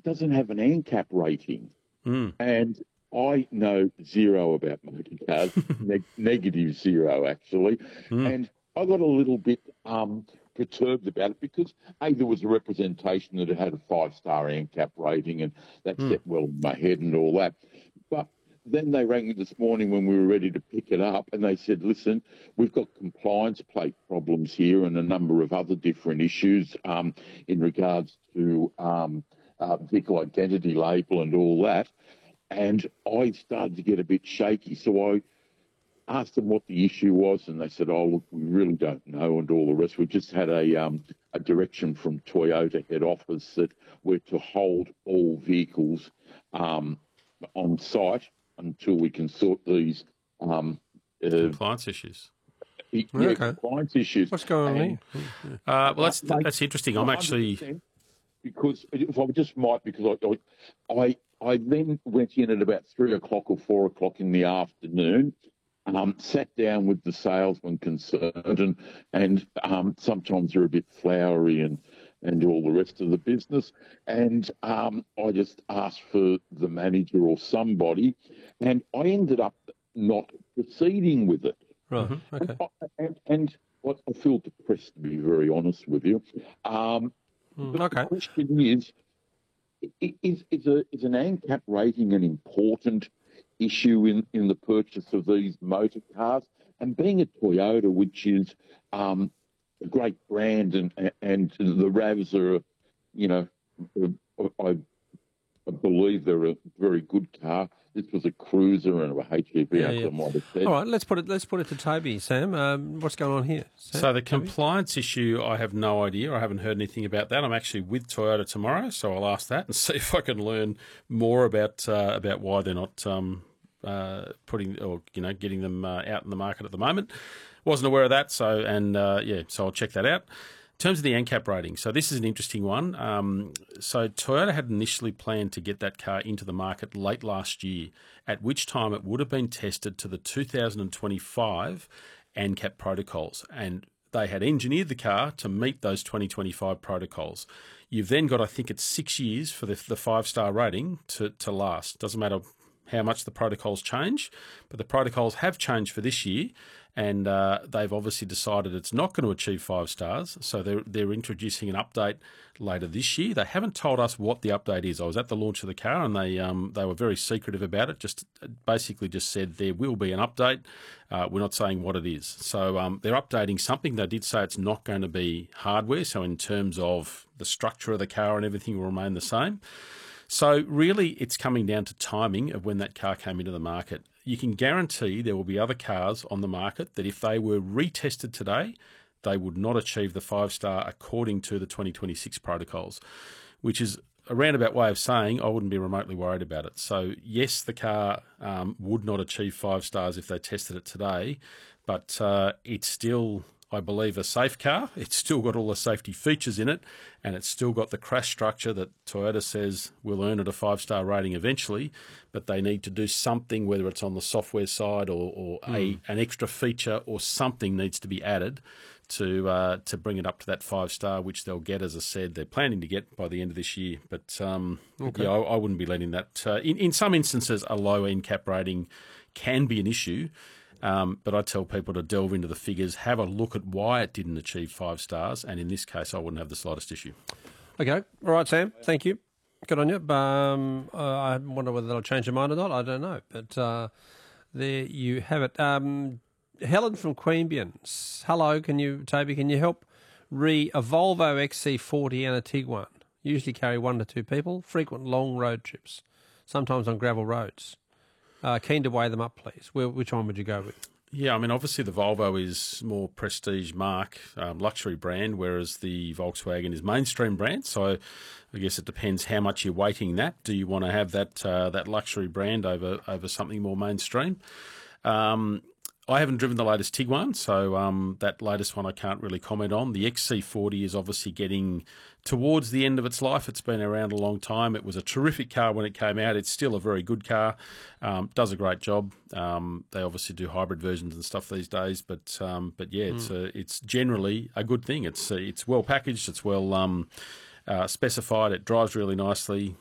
doesn't have an ANCAP rating. Mm. And I know zero about motor cars, negative zero, actually. Mm. And I got a little bit perturbed about it because, A, there was a representation that it had a 5-star ANCAP rating, and that set well in my head and all that. But then they rang me this morning when we were ready to pick it up, and they said, listen, we've got compliance plate problems here and a number of other different issues in regards to vehicle identity label and all that. And I started to get a bit shaky. So I asked them what the issue was, and they said, oh, look, we really don't know, and all the rest. We just had a direction from Toyota head office that we're to hold all vehicles on site until we can sort these Compliance issues. Compliance issues. What's going on here? Well, that's interesting. I'm actually... Because if I just might, because I then went in at about 3 o'clock or 4 o'clock in the afternoon, sat down with the salesman concerned, and sometimes they're a bit flowery and all the rest of the business. And I just asked for the manager or somebody, and I ended up not proceeding with it. Right. Okay. And I feel depressed, to be very honest with you. The question is an ANCAP rating an important issue in the purchase of these motor cars? And being a Toyota, which is a great brand, and the RAVs are, I believe they're a very good car. This was a cruiser and a HEV, I might have said. All right, let's put it to Toby, Sam. What's going on here? Sam, so the compliance issue, I have no idea. I haven't heard anything about that. I'm actually with Toyota tomorrow, so I'll ask that and see if I can learn more about why they're not putting or getting them out in the market at the moment. Wasn't aware of that, so I'll check that out. In terms of the ANCAP rating, so this is an interesting one. So Toyota had initially planned to get that car into the market late last year, at which time it would have been tested to the 2025 ANCAP protocols, and they had engineered the car to meet those 2025 protocols. You've then got, I think it's 6 years for the 5-star rating to last. Doesn't matter how much the protocols change, but the protocols have changed for this year, and they've obviously decided it's not going to achieve 5 stars, so they're introducing an update later this year. They haven't told us what the update is. I was at the launch of the car, and they were very secretive about it, just basically just said there will be an update. We're not saying what it is. So they're updating something. They did say it's not going to be hardware, so in terms of the structure of the car and everything will remain the same. So really, it's coming down to timing of when that car came into the market. You can guarantee there will be other cars on the market that if they were retested today, they would not achieve the 5-star according to the 2026 protocols, which is a roundabout way of saying I wouldn't be remotely worried about it. So yes, the car would not achieve 5 stars if they tested it today, but it's still, I believe, a safe car. It's still got all the safety features in it, and it's still got the crash structure that Toyota says will earn it a 5-star rating eventually, but they need to do something, whether it's on the software side or an extra feature or something needs to be added to bring it up to that 5-star, which they'll get, as I said, they're planning to get by the end of this year. But I wouldn't be letting that. In some instances, a low NCAP rating can be an issue. But I tell people to delve into the figures, have a look at why it didn't achieve 5 stars, and in this case, I wouldn't have the slightest issue. Okay. All right, Sam. Thank you. Good on you. I wonder whether they'll change their mind or not. I don't know. But there you have it. Helen from Queanbeyan. Hello, Toby, can you help a Volvo XC40 and a Tiguan? Usually carry 1 to 2 people, frequent long road trips, sometimes on gravel roads. Keen to weigh them up, please. Which one would you go with? Yeah, I mean, obviously the Volvo is more prestige marque, luxury brand, whereas the Volkswagen is mainstream brand. So I guess it depends how much you're weighting that. Do you want to have that luxury brand over something more mainstream? I haven't driven the latest Tiguan, so that latest one I can't really comment on. The XC40 is obviously getting towards the end of its life. It's been around a long time. It was a terrific car when it came out. It's still a very good car. Does a great job. They obviously do hybrid versions and stuff these days, but yeah, it's generally a good thing. It's well packaged. It's well specified. It drives really nicely.